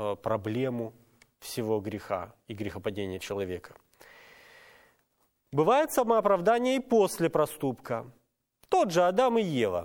проблему всего греха и грехопадения человека. Бывает самооправдание и после проступка. Тот же Адам и Ева.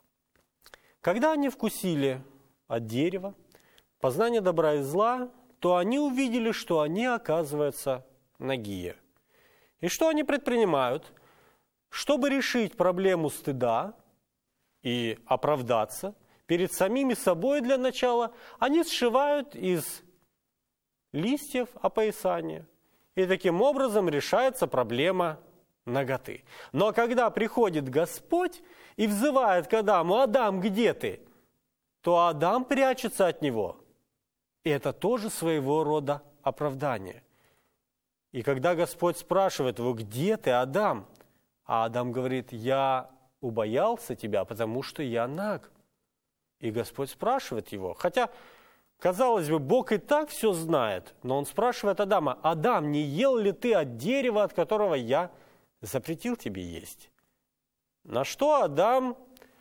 Когда они вкусили от дерева познания добра и зла, то они увидели, что они, оказываются, нагие. И что они предпринимают? Чтобы решить проблему стыда и оправдаться перед самими собой для начала, они сшивают из листьев опоясания. И таким образом решается проблема наготы. Но когда приходит Господь и взывает к Адаму: «Адам, где ты?», то Адам прячется от него. И это тоже своего рода оправдание. И когда Господь спрашивает его: «Где ты, Адам?», а Адам говорит: «Я убоялся тебя, потому что я наг». И Господь спрашивает его, хотя, казалось бы, Бог и так все знает, но Он спрашивает Адама: «Адам, не ел ли ты от дерева, от которого я запретил тебе есть?» На что Адам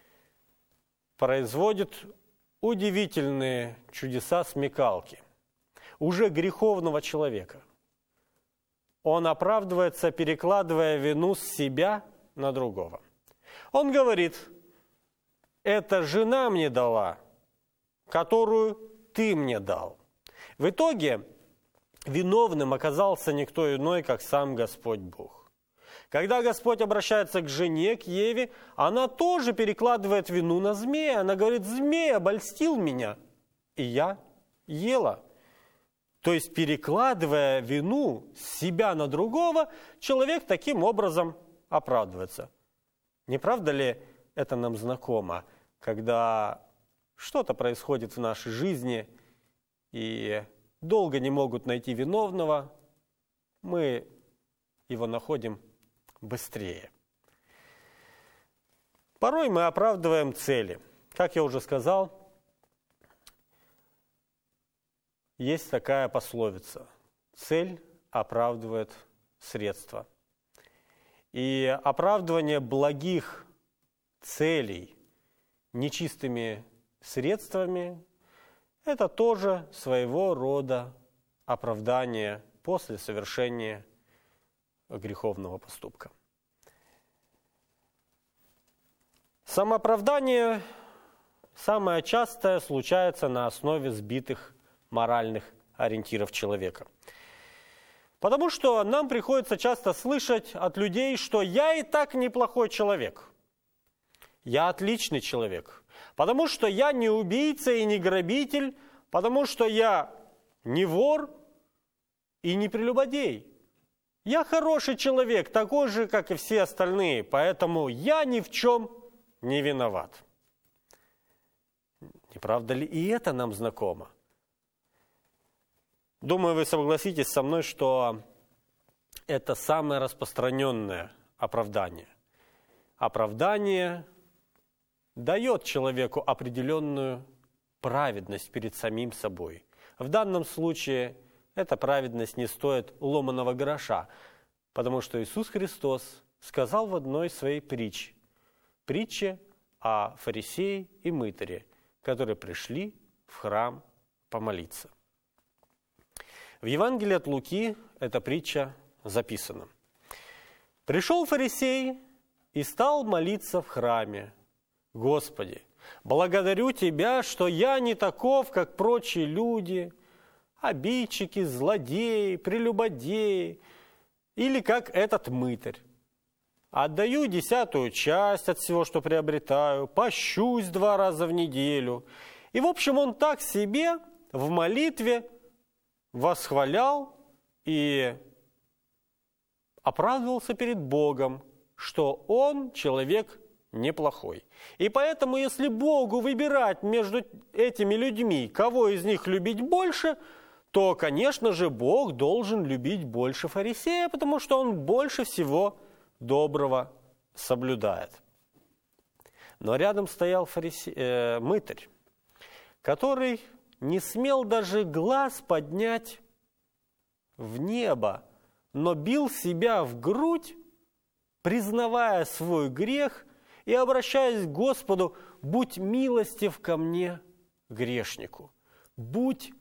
производит удивительные чудеса смекалки уже греховного человека. Он оправдывается, перекладывая вину с себя на другого. Он говорит: «Это жена мне дала, которую ты мне дал». В итоге виновным оказался никто иной, как сам Господь Бог. Когда Господь обращается к жене, к Еве, она тоже перекладывает вину на змея. Она говорит: «Змей обольстил меня, и я ела». То есть, перекладывая вину с себя на другого, человек таким образом оправдывается. Не правда ли это нам знакомо, когда что-то происходит в нашей жизни, и долго не могут найти виновного, мы его находим быстрее. Порой мы оправдываем цели. Как я уже сказал, есть такая пословица: цель оправдывает средства. И оправдывание благих целей нечистыми средствами – это тоже своего рода оправдание после совершения греховного поступка. Самооправдание самое частое случается на основе сбитых моральных ориентиров человека. Потому что нам приходится часто слышать от людей, что я и так неплохой человек, я отличный человек, потому что я не убийца и не грабитель, потому что я не вор и не прелюбодей. Я хороший человек, такой же, как и все остальные, поэтому я ни в чем не виноват. Не правда ли и это нам знакомо? Думаю, вы согласитесь со мной, что это самое распространенное оправдание. Оправдание дает человеку определенную праведность перед самим собой. В данном случае эта праведность не стоит ломаного гроша, потому что Иисус Христос сказал в одной своей притче о фарисее и мытаре, которые пришли в храм помолиться. В Евангелии от Луки эта притча записана. «Пришел фарисей и стал молиться в храме: Господи, благодарю Тебя, что я не таков, как прочие люди, обидчики, злодеи, прелюбодеи, или как этот мытарь. Отдаю 10% часть от всего, что приобретаю, пощусь 2 раза в неделю». И, в общем, он так себе в молитве восхвалял и оправдывался перед Богом, что он человек неплохой. И поэтому, если Богу выбирать между этими людьми, кого из них любить больше, то, конечно же, Бог должен любить больше фарисея, потому что он больше всего доброго соблюдает. Но рядом стоял мытарь, который не смел даже глаз поднять в небо, но бил себя в грудь, признавая свой грех и обращаясь к Господу: «Будь милостив ко мне, грешнику, будь